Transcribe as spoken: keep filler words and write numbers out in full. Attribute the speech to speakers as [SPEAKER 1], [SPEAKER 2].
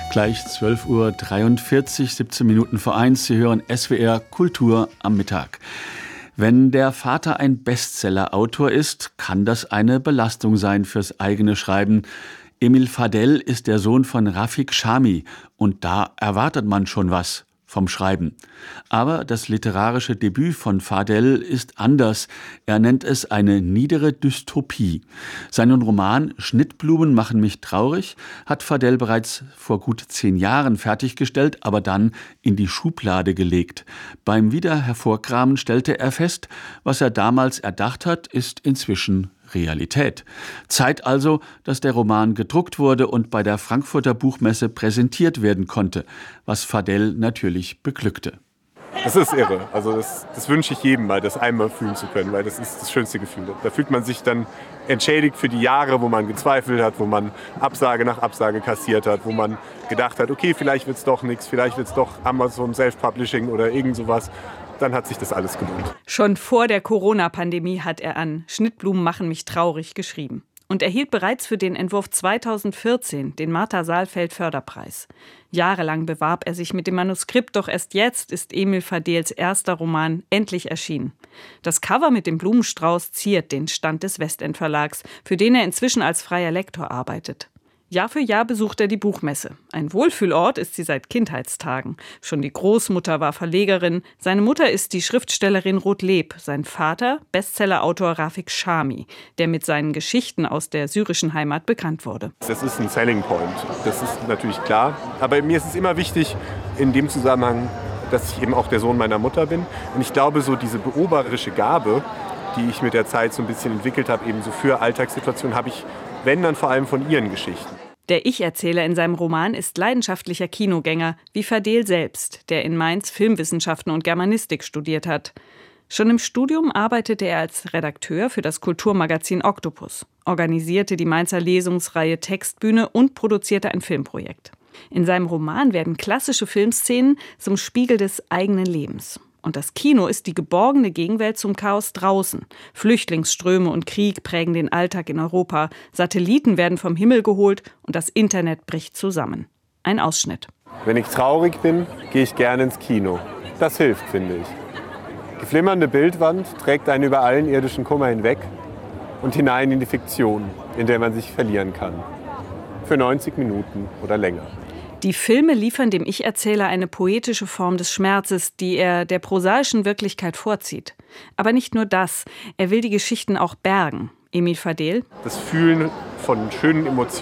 [SPEAKER 1] Gleich zwölf Uhr dreiundvierzig, siebzehn Minuten vor eins. Sie hören S W R Kultur am Mittag. Wenn der Vater ein Bestseller-Autor ist, kann das eine Belastung sein fürs eigene Schreiben. Emil Fadel ist der Sohn von Rafik Chami und da erwartet man schon was vom Schreiben. Aber das literarische Debüt von Fadel ist anders. Er nennt es eine niedere Dystopie. Seinen Roman Schnittblumen machen mich traurig hat Fadel bereits vor gut zehn Jahren fertiggestellt, aber dann in die Schublade gelegt. Beim Wiederhervorkramen stellte er fest, was er damals erdacht hat, ist inzwischen Realität. Zeit also, dass der Roman gedruckt wurde und bei der Frankfurter Buchmesse präsentiert werden konnte, was Fadel natürlich beglückte.
[SPEAKER 2] Das ist irre. Also das, das wünsche ich jedem mal, das einmal fühlen zu können, weil das ist das schönste Gefühl. Da fühlt man sich dann entschädigt für die Jahre, wo man gezweifelt hat, wo man Absage nach Absage kassiert hat, wo man gedacht hat, okay, vielleicht wird es doch nichts, vielleicht wird es doch Amazon Self-Publishing oder irgend sowas. Dann hat sich das alles gelohnt.
[SPEAKER 3] Schon vor der Corona-Pandemie hat er an Schnittblumen machen mich traurig geschrieben und erhielt bereits für den Entwurf zweitausendvierzehn den Martha-Saalfeld-Förderpreis. Jahrelang bewarb er sich mit dem Manuskript, doch erst jetzt ist Emil Fadels erster Roman endlich erschienen. Das Cover mit dem Blumenstrauß ziert den Stand des Westend-Verlags, für den er inzwischen als freier Lektor arbeitet. Jahr für Jahr besucht er die Buchmesse. Ein Wohlfühlort ist sie seit Kindheitstagen. Schon die Großmutter war Verlegerin, seine Mutter ist die Schriftstellerin Ruth Leb, sein Vater Bestsellerautor Rafik Chami, der mit seinen Geschichten aus der syrischen Heimat bekannt wurde.
[SPEAKER 2] Das ist ein Selling Point, das ist natürlich klar. Aber mir ist es immer wichtig, in dem Zusammenhang, dass ich eben auch der Sohn meiner Mutter bin. Und ich glaube, so diese beobacherische Gabe, die ich mit der Zeit so ein bisschen entwickelt habe, eben so für Alltagssituationen, habe ich, wenn dann vor allem von ihren Geschichten.
[SPEAKER 3] Der Ich-Erzähler in seinem Roman ist leidenschaftlicher Kinogänger, wie Fadel selbst, der in Mainz Filmwissenschaften und Germanistik studiert hat. Schon im Studium arbeitete er als Redakteur für das Kulturmagazin Oktopus, organisierte die Mainzer Lesungsreihe Textbühne und produzierte ein Filmprojekt. In seinem Roman werden klassische Filmszenen zum Spiegel des eigenen Lebens. Und das Kino ist die geborgene Gegenwelt zum Chaos draußen. Flüchtlingsströme und Krieg prägen den Alltag in Europa. Satelliten werden vom Himmel geholt und das Internet bricht zusammen. Ein Ausschnitt.
[SPEAKER 2] Wenn ich traurig bin, gehe ich gerne ins Kino. Das hilft, finde ich. Die flimmernde Bildwand trägt einen über allen irdischen Kummer hinweg und hinein in die Fiktion, in der man sich verlieren kann. Für neunzig Minuten oder länger.
[SPEAKER 3] Die Filme liefern dem Ich-Erzähler eine poetische Form des Schmerzes, die er der prosaischen Wirklichkeit vorzieht. Aber nicht nur das, er will die Geschichten auch bergen. Emil Fadel.
[SPEAKER 2] Das Fühlen von schönen Emotionen